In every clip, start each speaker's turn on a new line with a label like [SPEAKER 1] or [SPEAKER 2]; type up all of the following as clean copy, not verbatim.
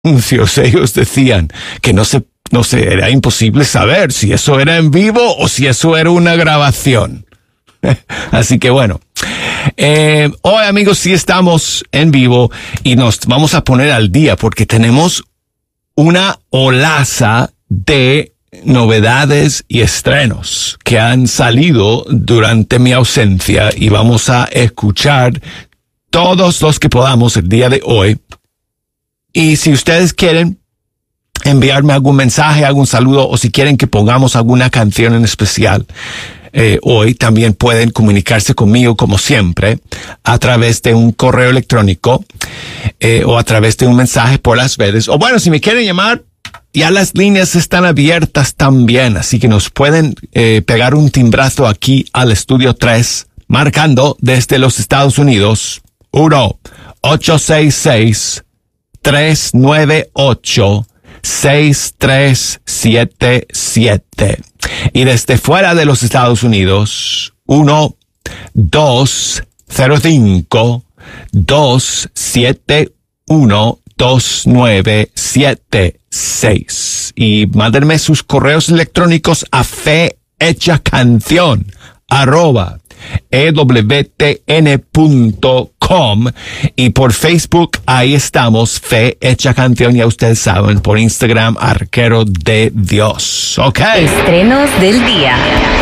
[SPEAKER 1] anuncios ellos decían que no sé, era imposible saber si eso era en vivo o si eso era una grabación. Así que bueno, hoy amigos sí estamos en vivo y nos vamos a poner al día porque tenemos una olaza de novedades y estrenos que han salido durante mi ausencia y vamos a escuchar todos los que podamos el día de hoy. Y si ustedes quieren enviarme algún mensaje, algún saludo o si quieren que pongamos alguna canción en especial, hoy también pueden comunicarse conmigo como siempre a través de un correo electrónico o a través de un mensaje por las redes. O bueno, si me quieren llamar, ya las líneas están abiertas también, así que nos pueden pegar un timbrazo aquí al estudio 3, marcando desde los Estados Unidos 1-866-398-6377. Y desde fuera de los Estados Unidos, 1-205-271-2976. Y mándenme sus correos electrónicos a fehechacanción@ewtn.com y por Facebook ahí estamos, Fe Hecha Canción, ya ustedes saben, por Instagram, Arquero de Dios. Ok.
[SPEAKER 2] Estrenos del día.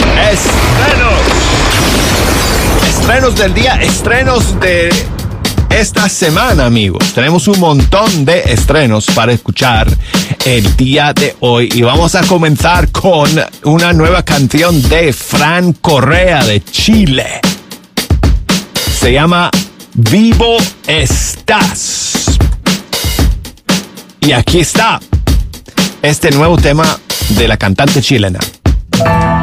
[SPEAKER 1] Estrenos del día, estrenos de esta semana, amigos. Tenemos un montón de estrenos para escuchar el día de hoy y vamos a comenzar con una nueva canción de Fran Correa de Chile. Se llama Vivo Estás. Y aquí está este nuevo tema de la cantante chilena.